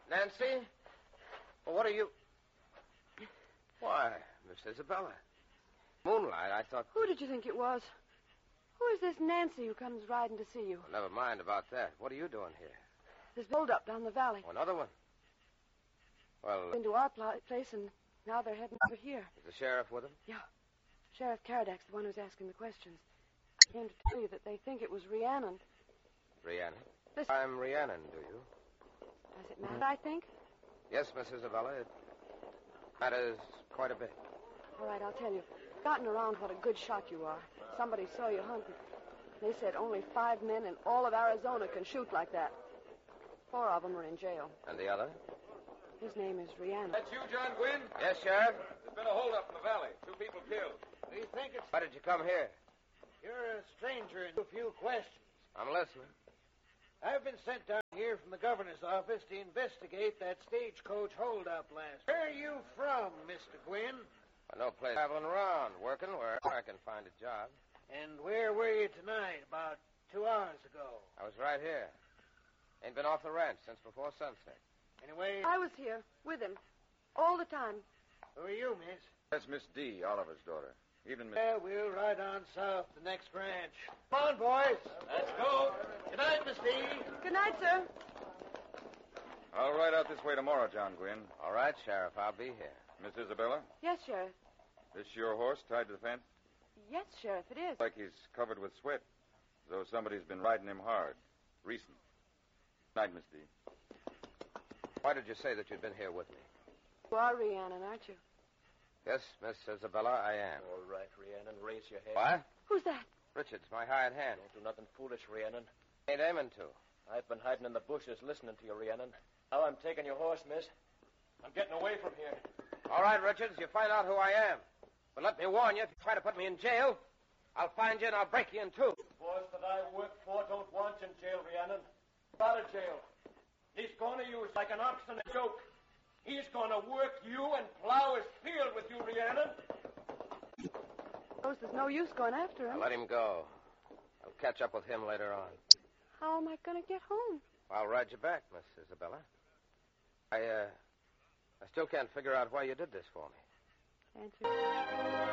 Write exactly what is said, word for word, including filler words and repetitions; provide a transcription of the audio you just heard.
Nancy? Well, what are you... Why, Miss Isabella. Moonlight, I thought... Who did you think it was? Who is this Nancy who comes riding to see you? Well, never mind about that. What are you doing here? There's hold-up down the valley. Oh, another one? Well... Been to our pl- place, and now they're heading over here. Is the sheriff with them? Yeah. Sheriff Karadak's the one who's asking the questions. I came to tell you that they think it was Rhiannon. Rhiannon? Listen. I'm Rhiannon, do you? Does it matter, I think? Yes, Miss Isabella. It matters quite a bit. All right, I'll tell you. Gotten around what a good shot you are. Somebody saw you hunting. They said only five men in all of Arizona can shoot like that. Four of them are in jail. And the other? His name is Rhiannon. That's you, John Gwynn? Yes, Sheriff? There's been a holdup in the valley. Two people killed. We think it's... Why did you come here? You're a stranger and a few questions. I'm listening. I've been sent down here from the governor's office to investigate that stagecoach holdup last. Where are you from, Mister Gwynn? Well, no place traveling around, working where I can find a job. And where were you tonight, about two hours ago? I was right here. Ain't been off the ranch since before sunset. Anyway... I was here with him all the time. Who are you, miss? That's Miss D, Oliver's daughter. Evening, Miss... Yeah, we'll ride on south to the next ranch. Come on, boys. Let's go. Good night, Miss D. Good night, sir. I'll ride out this way tomorrow, John Gwynn. All right, Sheriff, I'll be here. Miss Isabella, Yes, Sheriff. this your horse tied to the fence? Yes, Sheriff, it is. Like he's covered with sweat, as though somebody's been riding him hard. Recent. Night, Miss D. Why did you say that you'd been here with me? You are Rhiannon, aren't you? Yes, Miss Isabella, I am. All right, Rhiannon, raise your head. What? Who's that? Richards, my hired hand. Don't do nothing foolish, Rhiannon. Ain't aiming to. I've been hiding in the bushes listening to you, Rhiannon. Now I'm taking your horse, miss. I'm getting away from here. All right, Richards, you find out who I am. But let me warn you, if you try to put me in jail, I'll find you and I'll break you in two. The boys that I work for don't want you in jail, Rhiannon. Out of jail. He's going to use like an ox in a joke. He's going to work you and plow his field with you, Rhiannon. Suppose there's no use going after him. Now let him go. I'll catch up with him later on. How am I going to get home? I'll ride you back, Miss Isabella. I, uh, I still can't figure out why you did this for me. Answer.